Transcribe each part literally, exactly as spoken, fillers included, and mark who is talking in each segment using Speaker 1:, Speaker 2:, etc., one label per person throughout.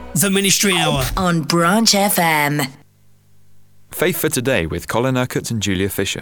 Speaker 1: The Ministry Hour
Speaker 2: on Branch F M.
Speaker 3: Faith for Today with Colin Urquhart and Julia Fisher.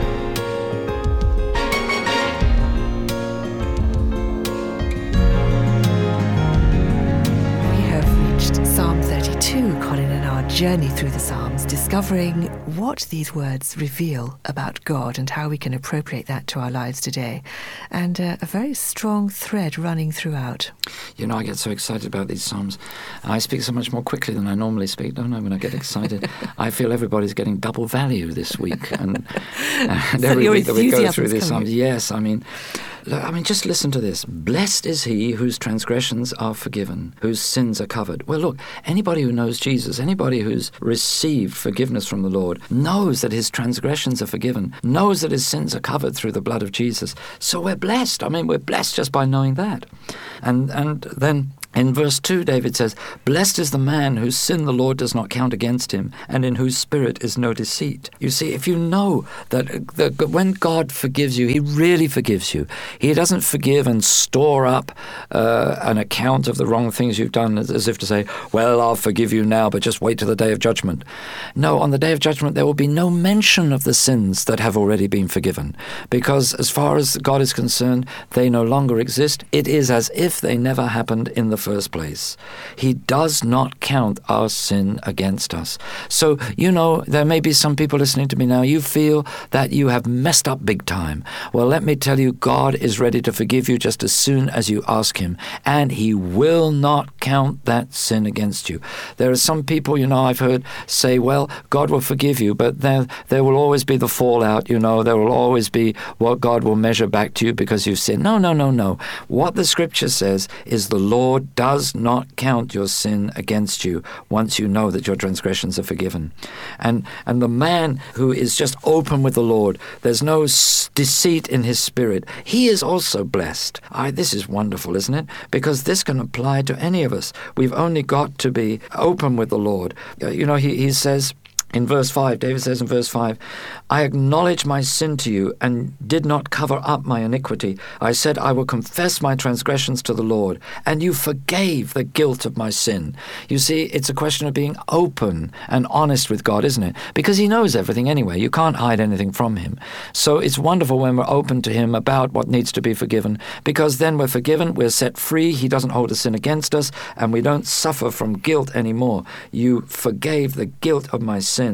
Speaker 4: Psalm thirty-two, Colin, in our journey through the Psalms, discovering what these words reveal about God and how we can appropriate that to our lives today. And uh, a very strong thread running throughout.
Speaker 5: You know, I get so excited about these Psalms. I speak so much more quickly than I normally speak, don't I, when I get excited? I feel everybody's getting double value this week. And, and
Speaker 4: So
Speaker 5: every
Speaker 4: your
Speaker 5: week that we go through
Speaker 4: enthusiasm's
Speaker 5: these
Speaker 4: coming.
Speaker 5: Psalms, yes, I mean... Look, I mean, just listen to this. Blessed is he whose transgressions are forgiven, whose sins are covered. Well, look, anybody who knows Jesus, anybody who's received forgiveness from the Lord, knows that his transgressions are forgiven, knows that his sins are covered through the blood of Jesus. So we're blessed. I mean, we're blessed just by knowing that. And and then... in verse two, David says, "Blessed is the man whose sin the Lord does not count against him, and in whose spirit is no deceit." You see, if you know that, that when God forgives you, he really forgives you. He doesn't forgive and store up uh, an account of the wrong things you've done as, as if to say, well, I'll forgive you now, but just wait till the day of judgment. No, on the day of judgment, there will be no mention of the sins that have already been forgiven, because as far as God is concerned, they no longer exist. It is as if they never happened in the first place. He does not count our sin against us. So, you know, there may be some people listening to me now, you feel that you have messed up big time. Well, let me tell you, God is ready to forgive you just as soon as you ask him, and he will not count that sin against you. There are some people, you know, I've heard say, well, God will forgive you, but there, there will always be the fallout, you know, there will always be what God will measure back to you because you've sinned. No, no, no, no. What the scripture says is the Lord does not count your sin against you once you know that your transgressions are forgiven. And and the man who is just open with the Lord, there's no s- deceit in his spirit, he is also blessed. I, this is wonderful, isn't it? Because this can apply to any of us. We've only got to be open with the Lord. Uh, you know, he, he says... in verse five, David says in verse five, "I acknowledge my sin to you and did not cover up my iniquity. I said, I will confess my transgressions to the Lord, and you forgave the guilt of my sin." You see, it's a question of being open and honest with God, isn't it? Because he knows everything anyway. You can't hide anything from him. So it's wonderful when we're open to him about what needs to be forgiven, because then we're forgiven, we're set free, he doesn't hold a sin against us, and we don't suffer from guilt anymore. You forgave the guilt of my sin.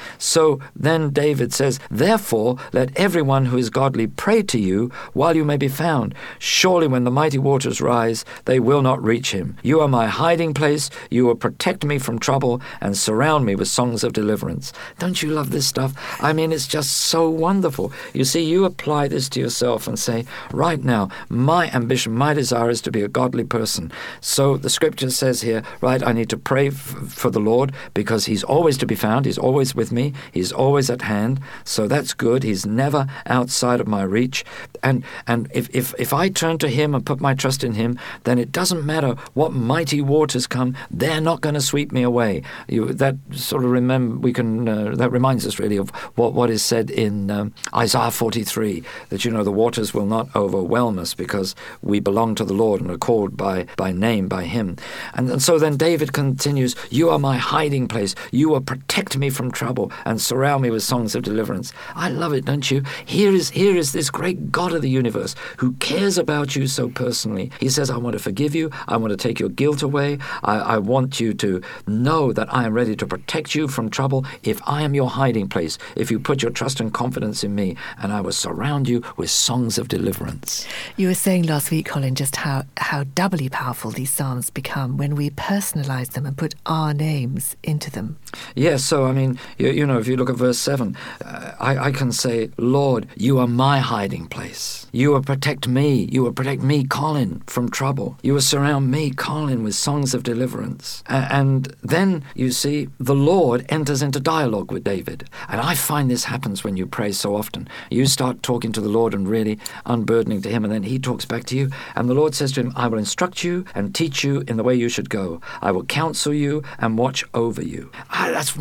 Speaker 5: So then David says, "Therefore let everyone who is godly pray to you while you may be found. Surely when the mighty waters rise, they will not reach him. You are my hiding place. You will protect me from trouble and surround me with songs of deliverance." Don't you love this stuff? I mean, it's just so wonderful. You see, you apply this to yourself and say, right now, my ambition, my desire is to be a godly person. So the scripture says here, right, I need to pray f- for the Lord because he's always to be found. He's always with me. He's always at hand. So that's good. He's never outside of my reach. And and if, if, if I turn to him and put my trust in him, then it doesn't matter what mighty waters come. They're not going to sweep me away. You, that sort of remember, we can, uh, that reminds us really of what, what is said in um, Isaiah forty-three, that, you know, the waters will not overwhelm us because we belong to the Lord and are called by, by name, by him. And, and so then David continues, "You are my hiding place. You will protect me from trouble and surround me with songs of deliverance." I love it, don't you? Here is here is this great God of the universe who cares about you so personally. He says, I want to forgive you. I want to take your guilt away. I, I want you to know that I am ready to protect you from trouble if I am your hiding place, if you put your trust and confidence in me, and I will surround you with songs of deliverance.
Speaker 4: You were saying last week, Colin, just how, how doubly powerful these psalms become when we personalise them and put our names into them.
Speaker 5: Yes, so I mean, you, you know, if you look at verse seven, uh, I, I can say, Lord, you are my hiding place. You will protect me. You will protect me, Colin, from trouble. You will surround me, Colin, with songs of deliverance. A- and then, you see, the Lord enters into dialogue with David. And I find this happens when you pray so often. You start talking to the Lord and really unburdening to him, and then he talks back to you. And the Lord says to him, I will instruct you and teach you in the way you should go. I will counsel you and watch over you. Ah, that's wonderful, isn't it?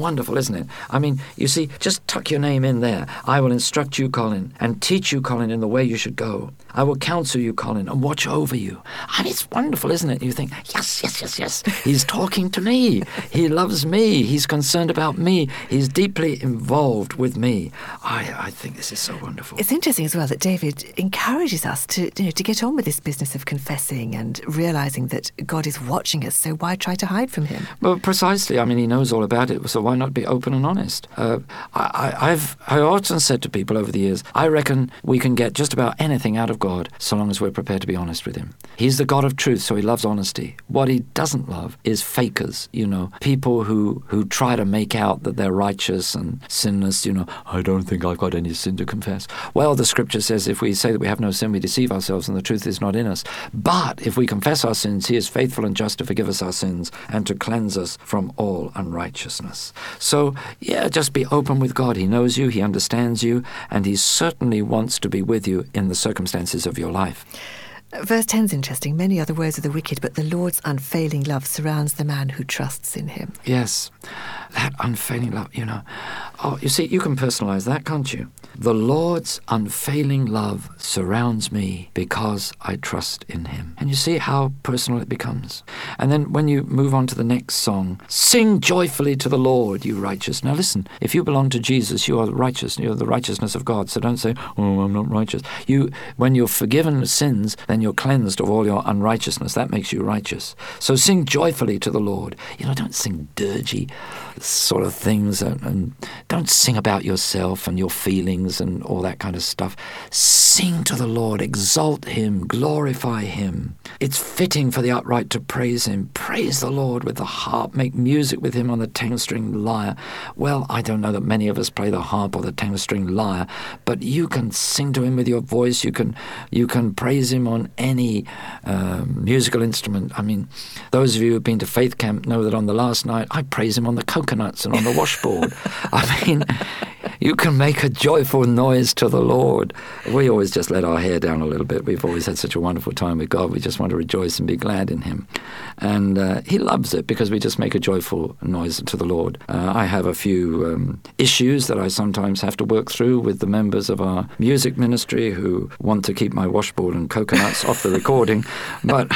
Speaker 5: isn't it? I mean, you see, just tuck your name in there. I will instruct you, Colin, and teach you, Colin, in the way you should go. I will counsel you, Colin, and watch over you. I mean, it's wonderful, isn't it? You think, yes, yes, yes, yes. He's talking to me. He loves me. He's concerned about me. He's deeply involved with me. I, I think this is so wonderful.
Speaker 4: It's interesting as well that David encourages us to, you know, to get on with this business of confessing and realising that God is watching us, so why try to hide from him?
Speaker 5: Well, precisely. I mean, he knows all about it, so why not be open and honest? Uh, I, I, I've I often said to people over the years, I reckon we can get just about anything out of God so long as we're prepared to be honest with him. He's the God of truth, so he loves honesty. What he doesn't love is fakers, you know, people who, who try to make out that they're righteous and sinless, you know. I don't think I've got any sin to confess. Well, the scripture says if we say that we have no sin, we deceive ourselves and the truth is not in us. But if we confess our sins, he is faithful and just to forgive us our sins and to cleanse us from all unrighteousness. So, yeah, just be open with God. He knows you, he understands you, and he certainly wants to be with you in the circumstances of your life.
Speaker 4: Verse ten is interesting. Many are the words of the wicked, but the Lord's unfailing love surrounds the man who trusts in him.
Speaker 5: Yes, that unfailing love, you know. Oh, you see, you can personalize that, can't you? The Lord's unfailing love surrounds me because I trust in him. And you see how personal it becomes. And then when you move on to the next song, sing joyfully to the Lord, you righteous. Now listen, if you belong to Jesus, you are righteous. You're the righteousness of God. So don't say, oh, I'm not righteous. You, when you're forgiven of sins, then you're cleansed of all your unrighteousness. That makes you righteous. So sing joyfully to the Lord. You know, don't sing dirgy sort of things, and, and don't sing about yourself and your feelings and all that kind of stuff. Sing to the Lord, exalt him, glorify him. It's fitting for the upright to praise him. Praise the Lord with the harp, make music with him on the ten-string lyre. Well, I don't know that many of us play the harp or the ten-string lyre, but you can sing to him with your voice. You can you can praise him on any um, musical instrument. I mean, those of you who've been to Faith Camp know that on the last night I praise him on the coconuts and on the washboard. I mean, you can make a joyful noise to the Lord. We always just let our hair down a little bit. We've always had such a wonderful time with God. We just want to rejoice and be glad in him. And uh, he loves it because we just make a joyful noise to the Lord. Uh, I have a few um, issues that I sometimes have to work through with the members of our music ministry who want to keep my washboard and coconuts off the recording. But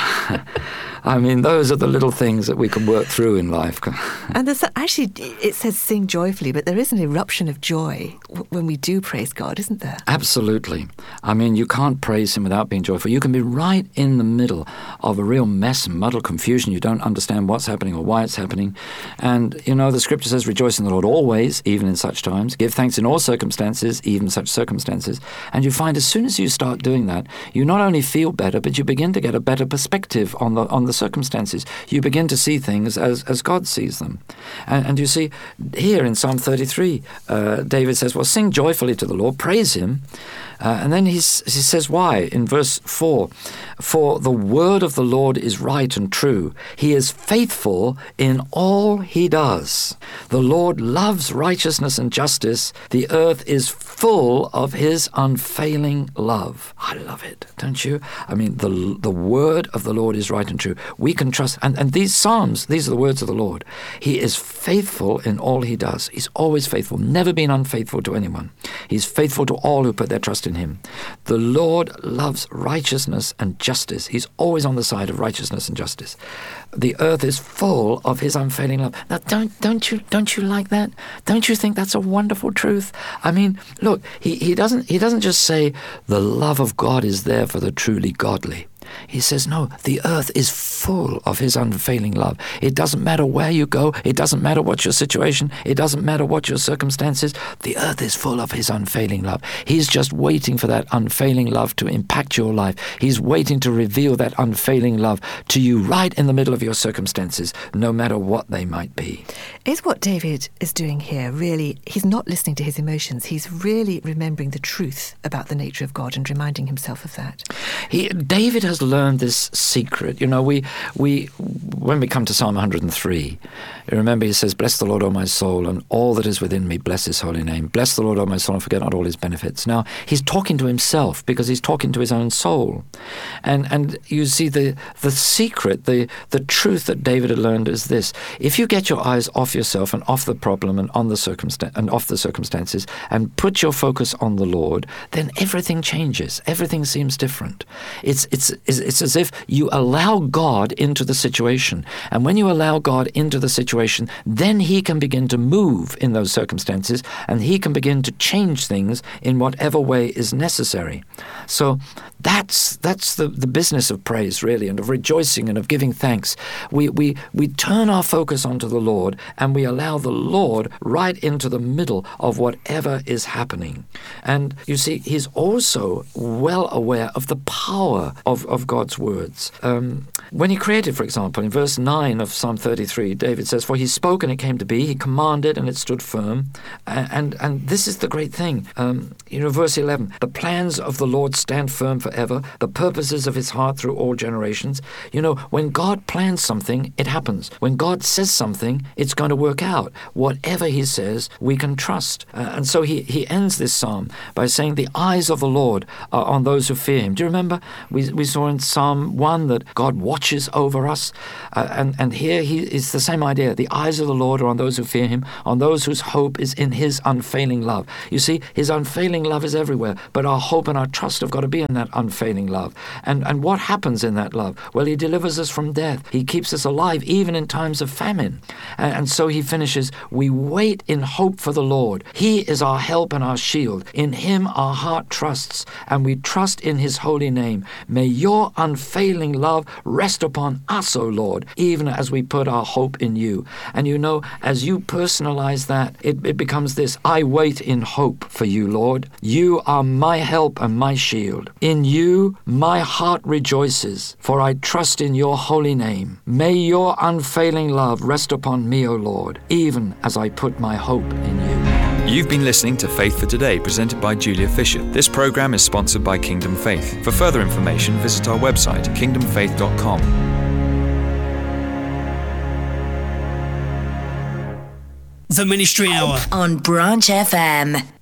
Speaker 5: I mean, those are the little things that we can work through in life.
Speaker 4: And there's actually, it says sing joyfully, but there is an eruption of joy when we do praise God, isn't there?
Speaker 5: Absolutely. I mean, you can't praise him without being joyful. You can be right in the middle of a real mess and muddled confusion. You don't understand what's happening or why it's happening. And, you know, the scripture says, rejoice in the Lord always, even in such times. Give thanks in all circumstances, even such circumstances. And you find as soon as you start doing that, you not only feel better, but you begin to get a better perspective on the on the circumstances. You begin to see things as, as God sees them. And, and you see, here in Psalm thirty-three, uh, David says, well, sing joyfully to the Lord, praise him. Uh, and then he's, he says why in verse four, for the word of the Lord is right and true. He is faithful in all he does. The Lord loves righteousness and justice. The earth is full of his unfailing love. I love it, don't you? I mean, the the word of the Lord is right and true. We can trust, and, and these Psalms, these are the words of the Lord. He is faithful in all he does. He's always faithful, never been unfaithful to anyone. He's faithful to all who put their trust in him. The Lord loves righteousness and justice. He's always on the side of righteousness and justice. The earth is full of his unfailing love. Now, don't don't you don't you like that? Don't you think that's a wonderful truth? I mean, look, he, he doesn't he doesn't just say the love of God is there for the truly godly. He says, no, the earth is full of his unfailing love. It doesn't matter where you go. It doesn't matter what your situation. It doesn't matter what your circumstances. The earth is full of his unfailing love. He's just waiting for that unfailing love to impact your life. He's waiting to reveal that unfailing love to you right in the middle of your circumstances, no matter what they might be.
Speaker 4: Is what David is doing here really, he's not listening to his emotions. He's really remembering the truth about the nature of God and reminding himself of that.
Speaker 5: He, David has has learned this secret. You know, we we when we come to Psalm one hundred three, you remember he says, "Bless the Lord, O my soul, and all that is within me, bless his holy name. Bless the Lord, O my soul, and forget not all his benefits." Now, he's talking to himself because he's talking to his own soul. And and you see the the secret, the the truth that David had learned is this: if you get your eyes off yourself and off the problem and on the circumstance and off the circumstances and put your focus on the Lord, then everything changes. Everything seems different. It's it's it's, it's as if you allow God into the situation. And when you allow God into the situation, then he can begin to move in those circumstances, and he can begin to change things in whatever way is necessary. So that's that's the, the business of praise, really, and of rejoicing and of giving thanks. We we we turn our focus onto the Lord, and we allow the Lord right into the middle of whatever is happening. And you see, he's also well aware of the power of, of God's words. Um, when he created, for example, in verse nine of Psalm thirty-three, David says, "For he spoke and it came to be, he commanded and it stood firm." And and, and this is the great thing. Um, you know, verse eleven, "The plans of the Lord stand firm forever, the purposes of his heart through all generations." You know, when God plans something, it happens. When God says something, it's going to work out. Whatever he says, we can trust. Uh, and so he, he ends this psalm by saying, "The eyes of the Lord are on those who fear him." Do you remember? We we saw in Psalm one that God watches over us. Uh, and, and here he is the same idea. The eyes of the Lord are on those who fear him, on those whose hope is in his unfailing love. You see, his unfailing love is everywhere, but our hope and our trust have got to be in that unfailing love. And and what happens in that love? Well, he delivers us from death. He keeps us alive even in times of famine. And, and so he finishes, "We wait in hope for the Lord. He is our help and our shield. In him our heart trusts, and we trust in his holy name. May your unfailing love rest upon us, O Lord, even as we put our hope in you." And you know, as you personalize that, it, it becomes this: "I wait in hope for you, Lord. You are my help and my shield. In you my heart rejoices, for I trust in your holy name. May your unfailing love rest upon me, O Lord, even as I put my hope in you."
Speaker 3: You've been listening to Faith for Today, presented by Julia Fisher. This program is sponsored by Kingdom Faith. For further information, visit our website, kingdom faith dot com.
Speaker 1: The Ministry Hour
Speaker 2: on Branch F M.